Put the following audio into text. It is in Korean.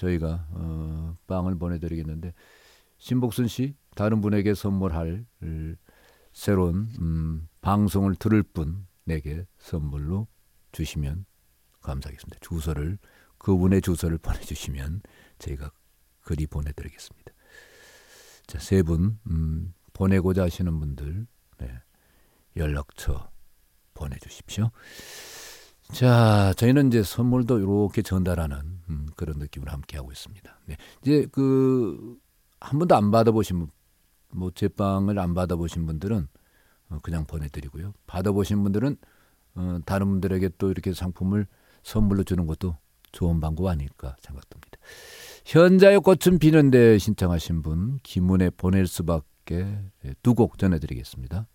저희가 빵을 보내드리겠는데 신복순 씨 다른 분에게 선물할 새로운 방송을 들을 분에게 선물로 주시면 감사하겠습니다. 주소를 그분의 주소를 보내주시면 저희가 글이 보내드리겠습니다. 자, 세 분 보내고자 하시는 분들 연락처 보내주십시오. 자, 저희는 이제 선물도 이렇게 전달하는 그런 느낌으로 함께 하고 있습니다. 네, 이제 한 번도 안 받아보신 분, 뭐 제빵을 안 받아보신 분들은 그냥 보내드리고요. 받아보신 분들은 다른 분들에게 또 이렇게 상품을 선물로 주는 것도 좋은 방법 아닐까 생각됩니다. 현자의 꽃은 피는데 신청하신 분 기문에 보낼 수밖에 두 곡 전해드리겠습니다.